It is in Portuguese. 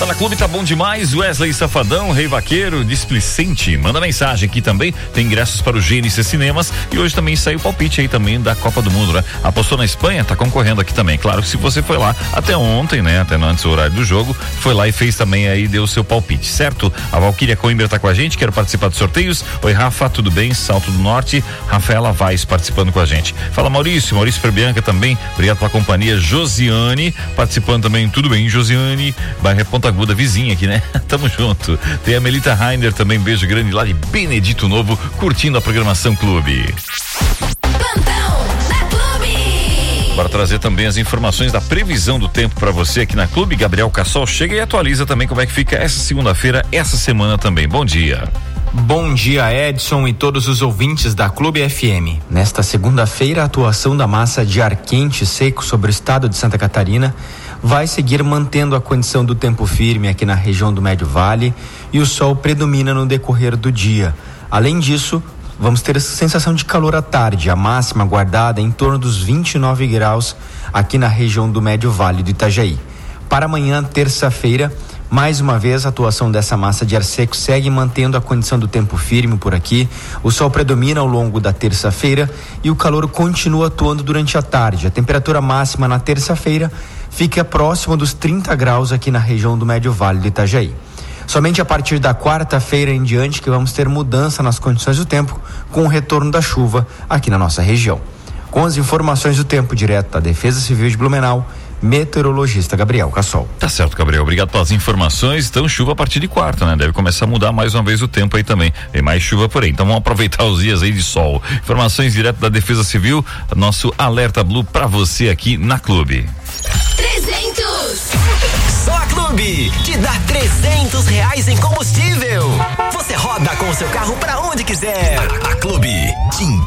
Tá na Clube, tá bom demais. Wesley Safadão, Rei Vaqueiro, Displicente. Manda mensagem aqui também. Tem ingressos para o GNC Cinemas. E hoje também saiu o palpite aí também da Copa do Mundo, né? Apostou na Espanha, tá concorrendo aqui também. Claro que se você foi lá até ontem, né? Até antes do horário do jogo, foi lá e fez também aí, deu o seu palpite, certo? A Valquíria Coimbra tá com a gente, quero participar dos sorteios. Oi, Rafa, tudo bem? Salto do Norte. Rafaela Vaz participando com a gente. Fala, Maurício Perbianca também. Obrigado pela companhia. Josiane participando também. Tudo bem, Josiane? Bairro Ponta Aguda, vizinha aqui, né? Tamo junto. Tem a Melita Rainer também, beijo grande lá de Benedito Novo, curtindo a programação Clube. Para trazer também as informações da previsão do tempo para você aqui na Clube, Gabriel Cassol chega e atualiza também como é que fica essa segunda-feira, essa semana também. Bom dia. Bom dia, Edson e todos os ouvintes da Clube FM. Nesta segunda-feira, a atuação da massa de ar quente e seco sobre o estado de Santa Catarina vai seguir mantendo a condição do tempo firme aqui na região do Médio Vale e o sol predomina no decorrer do dia. Além disso, vamos ter sensação de calor à tarde, a máxima guardada em torno dos 29 graus aqui na região do Médio Vale do Itajaí. Para amanhã, terça-feira, mais uma vez a atuação dessa massa de ar seco segue mantendo a condição do tempo firme por aqui. O sol predomina ao longo da terça-feira e o calor continua atuando durante a tarde. A temperatura máxima na terça-feira fica próximo dos 30 graus aqui na região do Médio Vale do Itajaí. Somente a partir da quarta-feira em diante que vamos ter mudança nas condições do tempo com o retorno da chuva aqui na nossa região. Com as informações do tempo direto da Defesa Civil de Blumenau, meteorologista Gabriel Cassol. Tá certo, Gabriel, obrigado pelas informações. Então, chuva a partir de quarta, né? Deve começar a mudar mais uma vez o tempo aí também. Tem mais chuva por aí, então vamos aproveitar os dias aí de sol. Informações direto da Defesa Civil, nosso Alerta Blue pra você aqui na Clube. 300! Só a Clube te dá R$300 em combustível. Você roda com o seu carro pra onde quiser. A Clube te